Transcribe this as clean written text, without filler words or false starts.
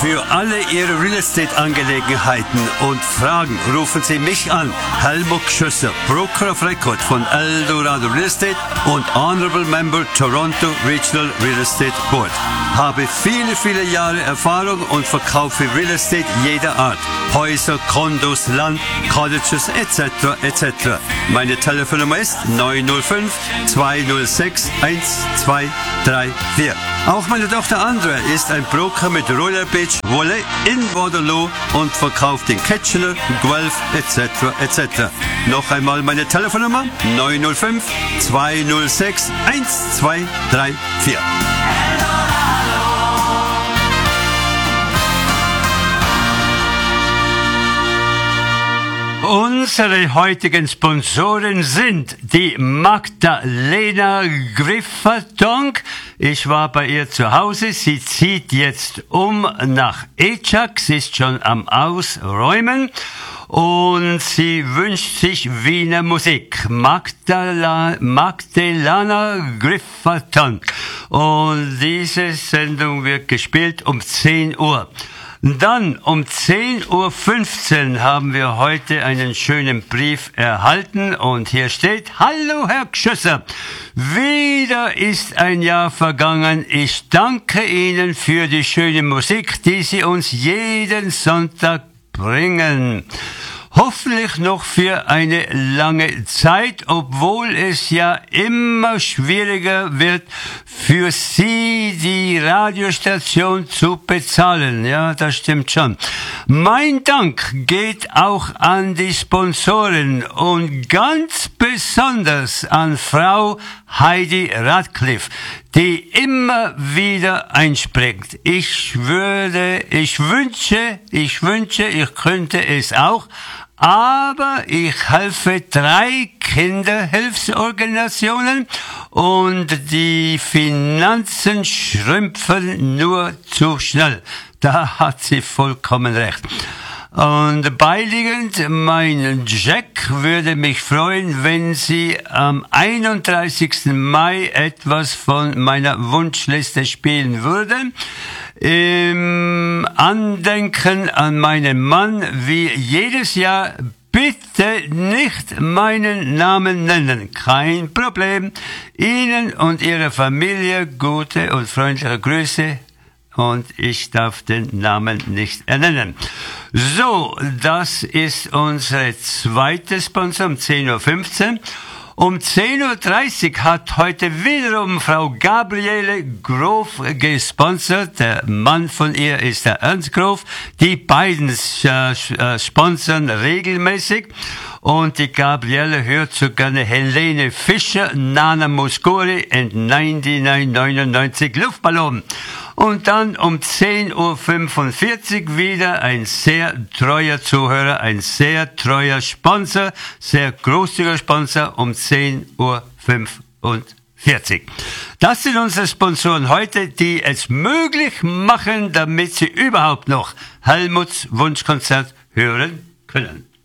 Für alle Ihre Real Estate Angelegenheiten und Fragen rufen Sie mich an. Helmut Schüsser, Broker of Record von Eldorado Real Estate und Honorable Member Toronto Regional Real Estate Board. Habe viele Jahre Erfahrung und verkaufe Real Estate jeder Art. Häuser, Kondos, Land, Cottages etc. Meine Telefonnummer ist 905 206 1234. Auch meine Tochter Andrea ist ein Broker mit Royal Beach Wolle in Waterloo und verkauft in Kitchener, Guelph etc. Noch einmal meine Telefonnummer 905 206 1234. Unsere heutigen Sponsoren sind die Magdalena Griffertonk. Ich war bei ihr zu Hause. Sie zieht jetzt um nach Echak. Sie ist schon am Ausräumen. Und sie wünscht sich Wiener Musik. Magdalena Griffertonk. Und diese Sendung wird gespielt um 10 Uhr. Dann um 10.15 Uhr haben wir heute einen schönen Brief erhalten und hier steht: Hallo Herr Gschüsser, wieder ist ein Jahr vergangen. Ich danke Ihnen für die schöne Musik, die Sie uns jeden Sonntag bringen. Hoffentlich noch für eine lange Zeit, obwohl es ja immer schwieriger wird, für Sie die Radiostation zu bezahlen. Ja, das stimmt schon. Mein Dank geht auch an die Sponsoren und ganz besonders an Frau Heidi Radcliffe, die immer wieder einspringt. Ich wünsche, ich könnte es auch, aber ich helfe 3 Kinderhilfsorganisationen und die Finanzen schrumpfen nur zu schnell. Da hat sie vollkommen recht. Und beiliegend, mein Jack würde mich freuen, wenn Sie am 31. Mai etwas von meiner Wunschliste spielen würden. Im Andenken an meinen Mann, wie jedes Jahr, bitte nicht meinen Namen nennen. Kein Problem. Ihnen und Ihrer Familie gute und freundliche Grüße. Und ich darf den Namen nicht ernennen. So, das ist unsere zweite Sponsor um 10.15 Uhr. Um 10.30 Uhr hat heute wiederum Frau Gabriele Grof gesponsert. Der Mann von ihr ist der Ernst Grof. Die beiden sponsern regelmäßig. Und die Gabriele hört so gerne Helene Fischer, Nana Muscuri und 9999 Luftballon. Und dann um 10.45 Uhr wieder ein sehr treuer Zuhörer, ein sehr treuer Sponsor, sehr großzügiger Sponsor um 10.45 Uhr. Das sind unsere Sponsoren heute, die es möglich machen, damit Sie überhaupt noch Helmuts Wunschkonzert hören können.